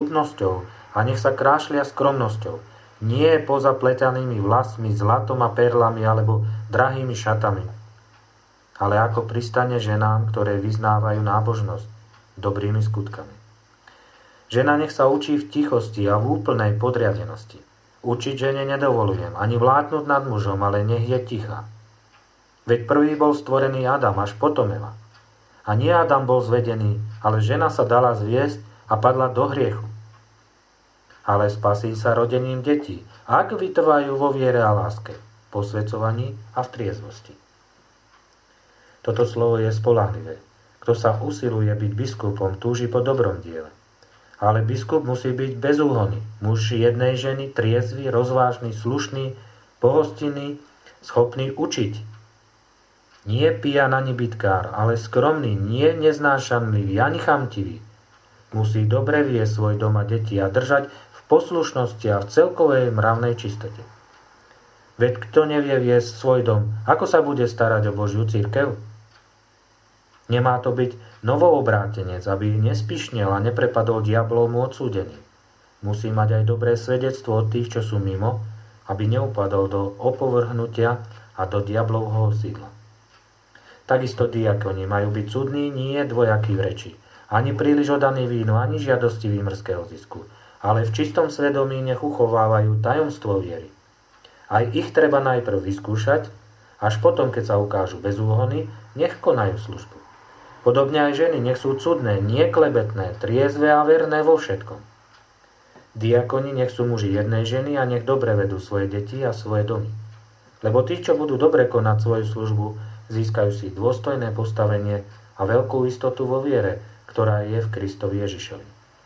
cudnosťou a nech sa krášlia skromnosťou. Nie pozapletanými vlasmi, zlatom a perlami alebo drahými šatami, ale ako pristane ženám, ktoré vyznávajú nábožnosť dobrými skutkami. Žena nech sa učí v tichosti a v úplnej podriadenosti. Učiť žene nedovolujem, ani vládnuť nad mužom, ale nech je tichá. Veď prvý bol stvorený Adam, až potom Eva. A nie Adam bol zvedený, ale žena sa dala zviesť a padla do hriechu. Ale spasí sa rodením detí, ak vytrvajú vo viere a láske, posväcovaní a v triezvosti. Toto slovo je spoľahlivé. Kto sa usiluje byť biskupom, túži po dobrom diele. Ale biskup musí byť bezúhonný, muž jednej ženy, triezvy, rozvážny, slušný, pohostinný, schopný učiť. Nie pijan ani bitkár, ale skromný, nie neznášanlivý, ani chamtivý. Musí dobre viesť svoj dom a deti a držať v poslušnosti a v celkovej mravnej čistote. Veď kto nevie viesť svoj dom, ako sa bude starať o Božiu cirkev? Nemá to byť novoobrátenec, aby nespišnel a neprepadol diablovmu odsúdený. Musí mať aj dobré svedectvo od tých, čo sú mimo, aby neupadol do opovrhnutia a do diablovho sídla. Takisto diakoni majú byť cudní, nie dvojakí v reči, ani príliš oddaní vínu, ani žiadostivý mrzkého zisku, ale v čistom svedomí nech uchovávajú tajomstvo viery. Aj ich treba najprv vyskúšať, až potom, keď sa ukážu bezúhony, nech konajú službu. Podobne aj ženy nech sú cudné, nie klebetné, triezve a verné vo všetkom. Diakoni nech sú muži jednej ženy a nech dobre vedú svoje deti a svoje domy. Lebo tí, čo budú dobre konať svoju službu, získajú si dôstojné postavenie a veľkú istotu vo viere, ktorá je v Kristovi Ježišovi.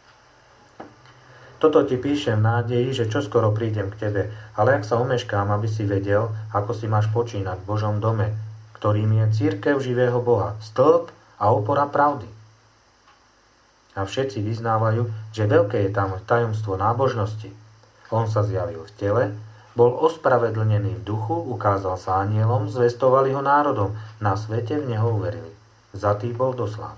Toto ti píšem v nádeji, že čoskoro prídem k tebe, ale ak sa omeškám, aby si vedel, ako si máš počínať v Božom dome, ktorým je cirkev živého Boha, stĺp a opora pravdy. A všetci vyznávajú, že veľké je tam tajomstvo nábožnosti. On sa zjavil v tele, bol ospravedlnený v duchu, ukázal sa anielom, zvestovali ho národom, na svete v neho uverili. Zatý bol do slávy.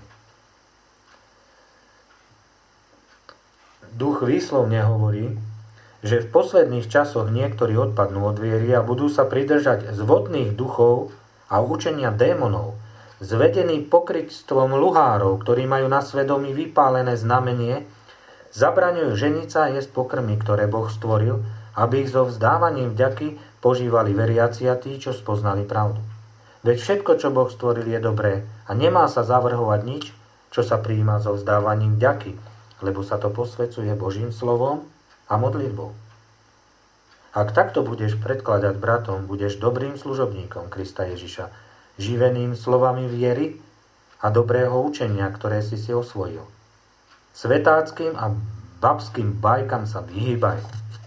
Duch výslovne hovorí, že v posledných časoch niektorí odpadnú od viery a budú sa pridržať zvodných duchov a učenia démonov, zvedení pokrytstvom luhárov, ktorí majú na svedomí vypálené znamenie, zabraňujú ženiť sa a jesť pokrmy, ktoré Boh stvoril, aby ich so vzdávaním vďaky požívali veriaci a tí, čo spoznali pravdu. Veď všetko, čo Boh stvoril, je dobré a nemá sa zavrhovať nič, čo sa prijíma so vzdávaním vďaky, lebo sa to posvecuje Božím slovom a modlitbou. Ak takto budeš predkladať bratom, budeš dobrým služobníkom Krista Ježiša, živeným slovami viery a dobrého učenia, ktoré si osvojil. Svetáckým a babským bajkám sa vyhýbaj.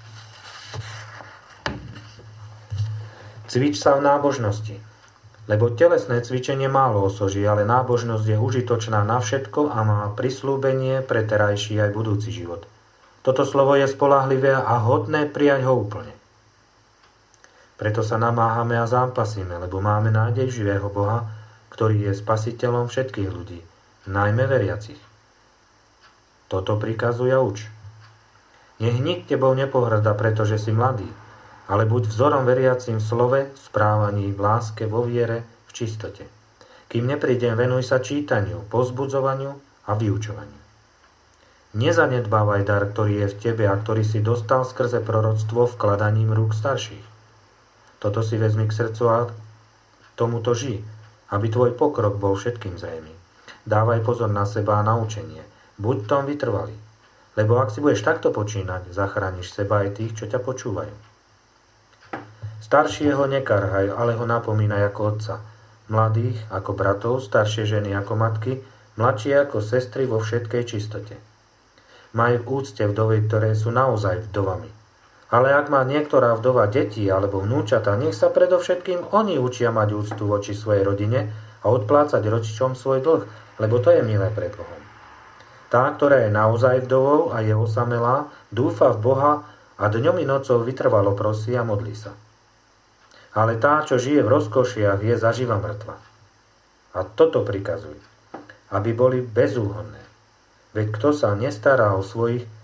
Cvič sa v nábožnosti, lebo telesné cvičenie málo osoží, ale nábožnosť je užitočná na všetko a má prislúbenie pre terajší aj budúci život. Toto slovo je spoľahlivé a hodné prijať ho úplne. Preto sa namáhame a zápasíme, lebo máme nádej živého Boha, ktorý je spasiteľom všetkých ľudí, najmä veriacich. Toto prikazuje a uč. Nech nik tebou nepohrda, pretože si mladý, ale buď vzorom veriacim v slove, v správaní, v láske, vo viere, v čistote. Kým neprídem, venuj sa čítaniu, povzbudzovaniu a vyučovaniu. Nezanedbávaj dar, ktorý je v tebe a ktorý si dostal skrze proroctvo vkladaním rúk starších. Toto si vezmi k srdcu a tomuto žij, aby tvoj pokrok bol všetkým zrejmý. Dávaj pozor na seba a na učenie. Buď tom vytrvalý. Lebo ak si budeš takto počínať, zachrániš seba aj tých, čo ťa počúvajú. Staršieho nekarhaj, ale ho napomínaj ako otca. Mladých ako bratov, staršie ženy ako matky, mladšie ako sestry vo všetkej čistote. Maj v úcte vdovy, ktoré sú naozaj vdovami. Ale ak má niektorá vdova deti alebo vnúčata, nech sa predovšetkým oni učia mať úctu voči svojej rodine a odplácať rodičom svoj dlh, lebo to je milé pred Bohom. Tá, ktorá je naozaj vdovou a je osamelá, dúfa v Boha a dňom i nocou vytrvalo prosí a modlí sa. Ale tá, čo žije v rozkošiach, je zaživa mŕtva. A toto prikazuj, aby boli bezúhonné. Veď kto sa nestará o svojich,